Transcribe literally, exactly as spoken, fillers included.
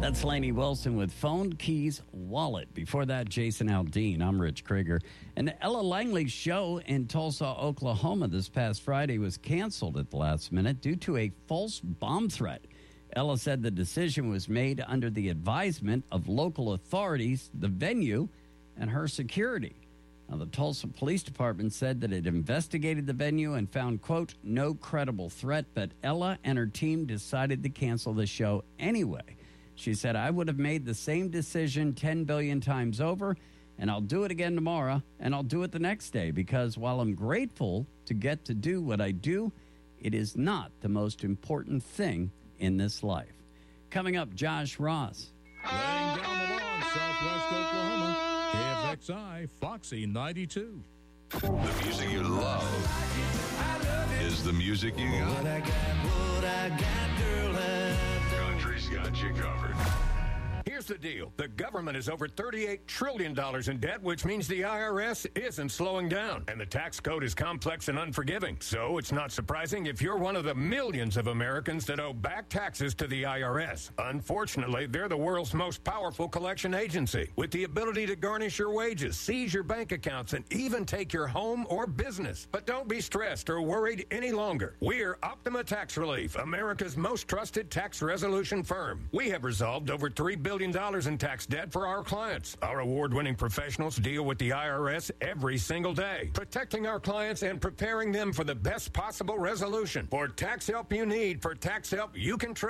That's Lainey Wilson with Phone, Keys, Wallet. Before that, Jason Aldean. I'm Rich Krieger. And Ella Langley's show in Tulsa, Oklahoma this past Friday was canceled at the last minute due to a false bomb threat. Ella said the decision was made under the advisement of local authorities, the venue, and her security. Now, the Tulsa Police Department said that it investigated the venue and found, quote, no credible threat, but Ella and her team decided to cancel the show anyway. She said, I would have made the same decision ten billion times over, and I'll do it again tomorrow, and I'll do it the next day, because while I'm grateful to get to do what I do, it is not the most important thing in this life. Coming up, Josh Ross. Laying down the lawn, Southwest Oklahoma, K F X I, Foxy ninety-two. The music you love is the music you got. What I got, what I got, girl, I Country's got you covered. Here's the deal. The government is over thirty-eight trillion dollars in debt, which means the I R S isn't slowing down. And the tax code is complex and unforgiving. So it's not surprising if you're one of the millions of Americans that owe back taxes to the I R S. Unfortunately, they're the world's most powerful collection agency, with the ability to garnish your wages, seize your bank accounts, and even take your home or business. But don't be stressed or worried any longer. We're Optima Tax Relief, America's most trusted tax resolution firm. We have resolved over three billion dollars in tax debt for our clients. Our award-winning professionals deal with the I R S every single day, protecting our clients and preparing them for the best possible resolution. For tax help you need, for tax help you can trust.